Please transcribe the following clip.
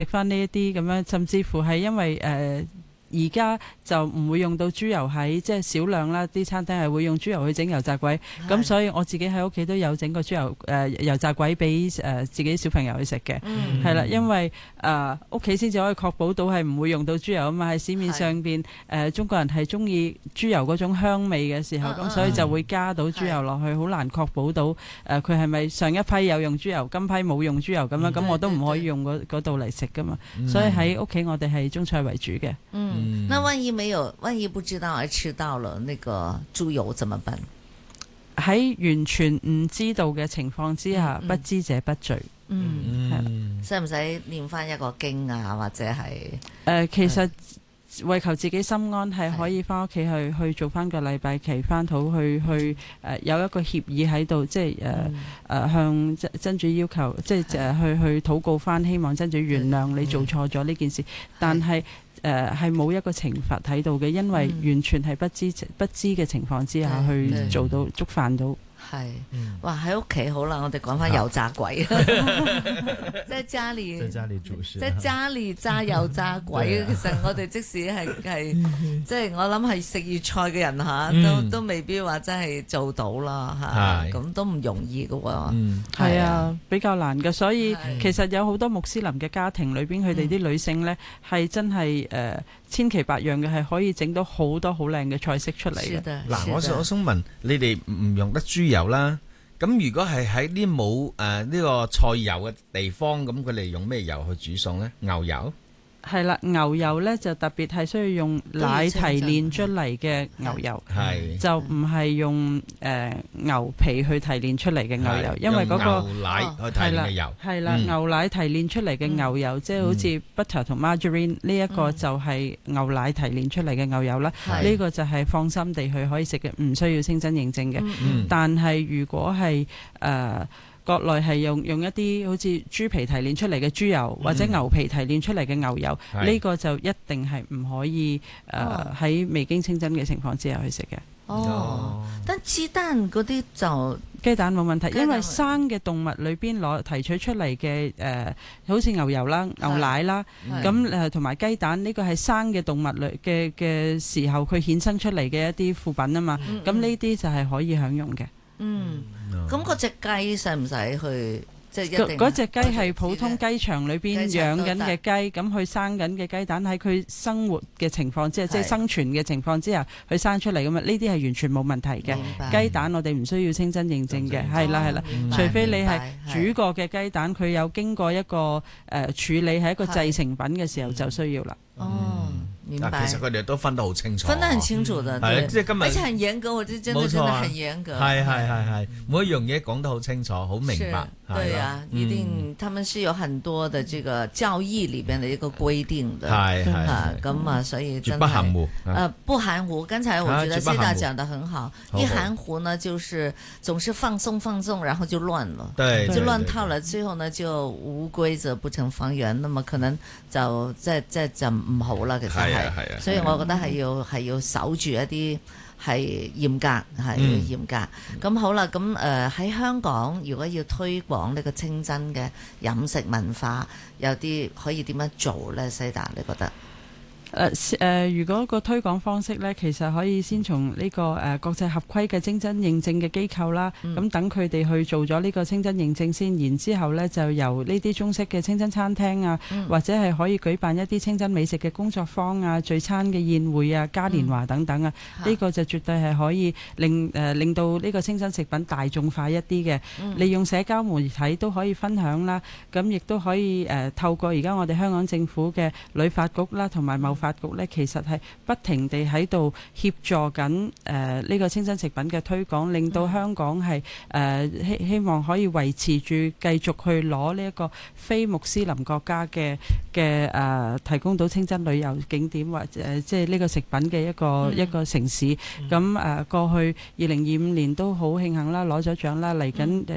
食翻呢一啲咁樣，甚至乎係因為而家就唔會用到豬油喺即係少量啦，啲餐廳係會用豬油去整油炸鬼，咁所以我自己喺屋企都有整個豬油油炸鬼俾自己小朋友去食嘅，係啦，因為屋企先至可以確保到係唔會用到豬油啊嘛，喺市面上邊中國人係中意豬油嗰種香味嘅時候，咁所以就會加到豬油落去，好難確保到佢係咪上一批有用豬油，今批冇用豬油咁樣，咁我都唔可以用嗰度嚟食噶嘛，所以喺屋企我哋係中菜為主嘅。 那萬一不知道而吃到了那個豬油怎麼辦？ 喺完全唔知道嘅情況之下，不知者不罪。 使唔使念翻一個經啊？或者係其實為求自己心安，係可以翻屋企去做翻個禮拜祈翻禱，去有一個協議喺度，即係向真主要求，即係去禱告翻，希望真主原諒你做錯咗呢件事，但係係冇一個懲罰喺度嘅，因為完全係不知嘅情況之下去做到觸犯到。 係，哇！喺屋企好啦，我哋講翻油炸鬼，在家裏煮食，在家裏炸油炸鬼。其實我哋即使係即係我諗係食粵菜嘅人吓，都未必話真係做到啦吓，咁都唔容易噶喎。 係啊，比較難嘅，所以其實有好多穆斯林嘅家庭裏邊，佢哋啲女性呢係真係千奇百樣嘅，係可以整到好多好靚嘅菜式出嚟嘅。 嗱，我想問你哋唔用得豬油啦，咁如果係喺啲冇呢個菜油嘅地方，咁佢哋用咩油去煮餸呢？牛油？係啦，牛油呢就特別係需要用奶提煉出嚟嘅牛油，就唔係用牛皮去提煉出嚟嘅牛油，因為嗰個牛奶去提煉嘅油係啦，牛奶提煉出嚟嘅牛油，即係好似 butter 同 margarine 呢一個就係牛奶提煉出嚟嘅牛油啦。呢個就係放心地去可以食嘅，唔需要清真認證嘅。但係如果係國內係用一啲好似豬皮提煉出嚟嘅豬油，或者牛皮提煉出嚟嘅牛油，呢個就一定係唔可以喺未經清真嘅情況之下去食嘅。 但雞蛋嗰啲就雞蛋冇問題，因為生嘅動物裏邊提取出嚟嘅好似牛油啦、牛奶啦，咁同埋雞蛋呢個係生嘅動物嘅時候佢衍生出嚟嘅一啲副品啊嘛，咁呢啲就係可以享用嘅。 咁嗰隻雞使唔使去？即係嗰隻雞係普通雞場裏邊養緊嘅雞，咁佢生緊嘅雞蛋喺佢生活嘅情況之下，即係生存嘅情況之下，佢生出嚟咁啊，呢啲係完全冇問題嘅。雞蛋我哋唔需要清真認證嘅，係啦，除非你係煮過嘅雞蛋，佢有經過一個處理係一個製成品嘅時候就需要啦。 明白。 其實佢哋都分得好清楚， 分得很清楚的， 係即係今日， 而且很嚴格，我覺得真的很嚴格。 係，每一樣嘢講得好清楚，好明白。 對啊，一定，他們是有很多的這個教義裏邊的一個規定的。 係咁啊，所以真絕不含糊。 不含糊。剛才我覺得 Seda 講得很好，一含糊呢，就是總是放縱，然後就亂了，就亂套了，最後呢就無規則不成方圓，那麼可能就即係就唔好啦。其實係，所以我覺得係要守住一啲。係嚴格，係要嚴格。咁好啦，咁喺香港，如果要推廣呢個清真嘅飲食文化，有啲可以點樣做呢？Seda，你覺得？ 如果個推廣方式呢，其實可以先從呢個國際合規嘅清真認證嘅機構啦，咁等佢哋去做咗呢個清真認證先，然之後呢就由呢啲中式嘅清真餐廳啊，或者係可以舉辦一啲清真美食嘅工作坊啊、聚餐嘅宴會啊、嘉年華等等啊，呢個就絕對係可以令到呢個清真食品大眾化一啲嘅，利用社交媒體都可以分享啦，咁亦都可以透過而家我哋香港政府嘅旅發局啦同埋貿發局呢，其實係不停地喺度協助緊呢個清真食品嘅推廣，令到香港係希望可以維持住繼續去攞呢一個非穆斯林國家嘅提供到清真旅遊景點或者即係呢個食品嘅一個城市。咁過去2025年都好慶幸啦，攞咗獎啦，嚟緊